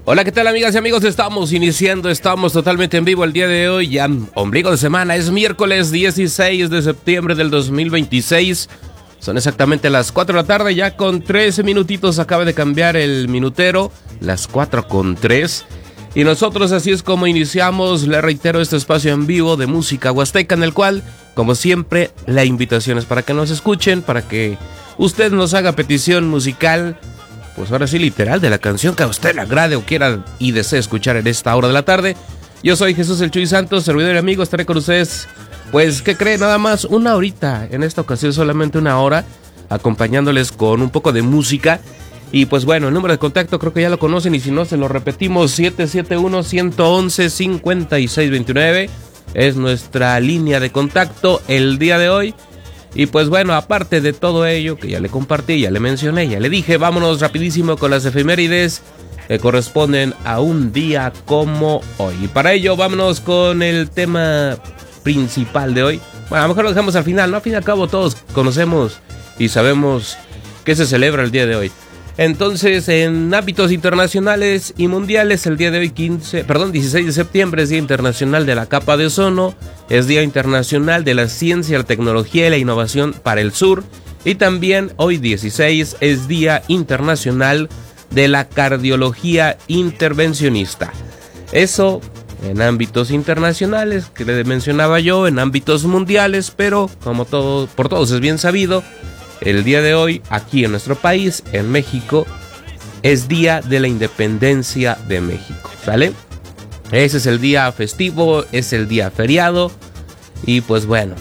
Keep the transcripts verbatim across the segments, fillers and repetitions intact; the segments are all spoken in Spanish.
Hola, ¿qué tal, amigas y amigos? Estamos iniciando, estamos totalmente en vivo el día de hoy, ya ombligo de semana, es miércoles dieciséis de septiembre del dos mil veintiséis, son exactamente las cuatro de la tarde, ya con trece minutitos, acaba de cambiar el minutero, las cuatro con tres, y nosotros así es como iniciamos, le reitero, este espacio en vivo de música huasteca, en el cual, como siempre, la invitación es para que nos escuchen, para que usted nos haga petición musical, pues ahora sí, literal, de la canción que a usted le agrade o quiera y desee escuchar en esta hora de la tarde. Yo soy Jesús el Chuy Santos, servidor y amigo, estaré con ustedes, pues, ¿qué cree? Nada más una horita, en esta ocasión solamente una hora, acompañándoles con un poco de música. Y pues bueno, el número de contacto creo que ya lo conocen y si no se lo repetimos, siete siete uno, uno uno uno, cinco seis dos nueve, es nuestra línea de contacto el día de hoy. Y pues bueno, aparte de todo ello que ya le compartí, ya le mencioné, ya le dije, vámonos rapidísimo con las efemérides que corresponden a un día como hoy. Y para ello vámonos con el tema principal de hoy. Bueno, a lo mejor lo dejamos al final, ¿no? Al fin y al cabo todos conocemos y sabemos que se celebra el día de hoy. Entonces, en ámbitos internacionales y mundiales, el día de hoy, quince, perdón, dieciséis de septiembre, es Día Internacional de la Capa de Ozono, es Día Internacional de la Ciencia, la Tecnología y la Innovación para el Sur, y también hoy dieciséis es Día Internacional de la Cardiología Intervencionista. Eso en ámbitos internacionales, que le mencionaba yo, en ámbitos mundiales, pero como todo, por todos es bien sabido, el día de hoy, aquí en nuestro país, en México, es Día de la Independencia de México, ¿sale? Ese es el día festivo, es el día feriado, y pues bueno,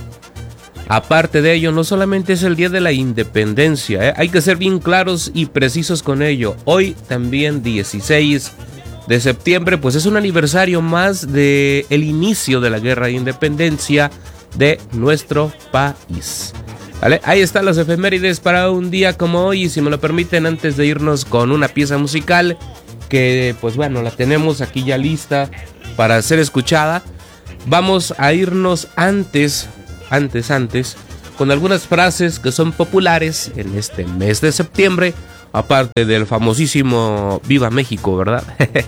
aparte de ello, no solamente es el Día de la Independencia, ¿eh? Hay que ser bien claros y precisos con ello. Hoy también, dieciséis de septiembre, pues es un aniversario más del inicio de la Guerra de Independencia de nuestro país. ¿Vale? Ahí están las efemérides para un día como hoy, y si me lo permiten, antes de irnos con una pieza musical que pues bueno, la tenemos aquí ya lista para ser escuchada, vamos a irnos antes, antes, antes, con algunas frases que son populares en este mes de septiembre, aparte del famosísimo Viva México, ¿verdad?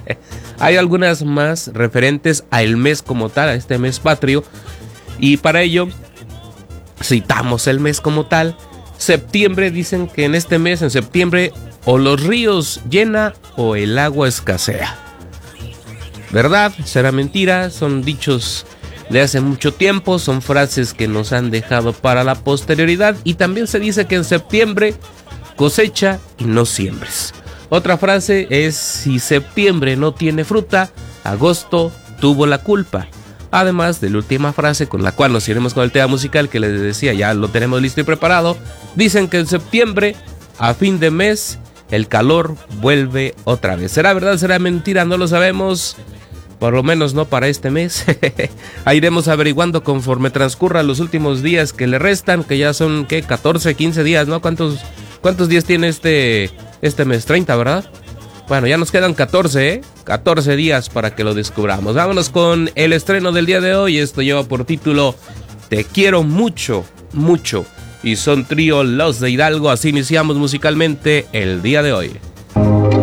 Hay algunas más referentes al mes como tal, a este mes patrio, y para ello citamos el mes como tal. Septiembre, dicen que en este mes, en septiembre, o los ríos llena o el agua escasea. ¿Verdad? ¿Será mentira? Son dichos de hace mucho tiempo, son frases que nos han dejado para la posterioridad, y también se dice que en septiembre cosecha y no siembres. Otra frase es: si septiembre no tiene fruta, agosto tuvo la culpa. Además de la última frase con la cual nos iremos con el tema musical que les decía, ya lo tenemos listo y preparado. Dicen que en septiembre, a fin de mes, el calor vuelve otra vez. ¿Será verdad? ¿Será mentira? No lo sabemos. Por lo menos no para este mes. Ahí iremos averiguando conforme transcurran los últimos días que le restan, que ya son, ¿qué? catorce, quince días, ¿no? ¿Cuántos, cuántos días tiene este, este mes? treinta, ¿verdad? Bueno, ya nos quedan catorce, ¿eh? catorce días para que lo descubramos. Vámonos con el estreno del día de hoy. Esto lleva por título Te quiero mucho, mucho. Y son trío Los de Hidalgo. Así iniciamos musicalmente el día de hoy.